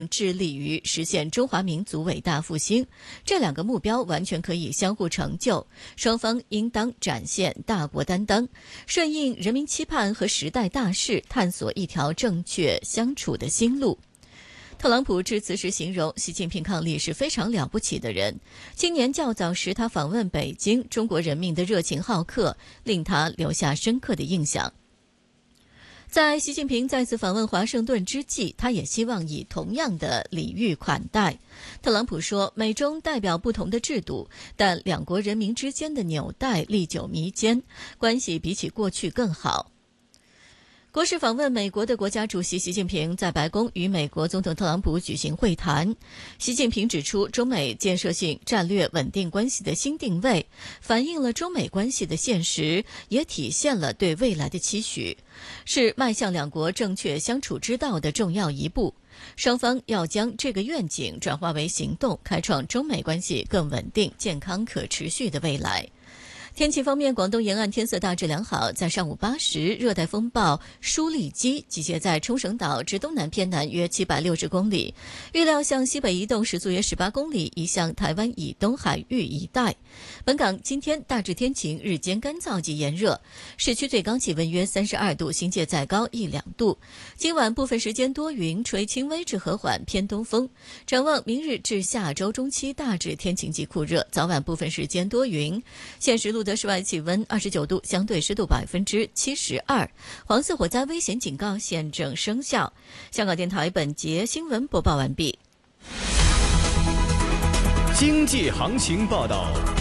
致力于实现中华民族伟大复兴，这两个目标完全可以相互成就，双方应当展现大国担当，顺应人民期盼和时代大势，探索一条正确相处的新路。特朗普致辞时形容习近平伉俪是非常了不起的人。今年较早时他访问北京，中国人民的热情好客令他留下深刻的印象。在习近平再次访问华盛顿之际，他也希望以同样的礼遇款待。特朗普说，美中代表不同的制度，但两国人民之间的纽带历久弥坚，关系比起过去更好。国事访问美国的国家主席习近平在白宫与美国总统特朗普举行会谈。习近平指出，中美建设性战略稳定关系的新定位，反映了中美关系的现实，也体现了对未来的期许，是迈向两国正确相处之道的重要一步。双方要将这个愿景转化为行动，开创中美关系更稳定、健康、可持续的未来。天气方面，广东沿岸天色大致良好，在上午8时，热带风暴舒利基集结在冲绳岛至东南偏南约760公里，预料向西北移动，时速约18公里，移向台湾以东海域一带。本港今天大致天晴，日间干燥及炎热，市区最高气温约32度，新界再高1-2度。今晚部分时间多云，吹轻微至和缓偏东风。展望明日至下周中期大致天晴及酷热，早晚部分时间多云。现时录得室外气温29度，相对湿度72%，黄色火灾危险警告现正生效。香港电台本节新闻播报完毕。 经济行情报道。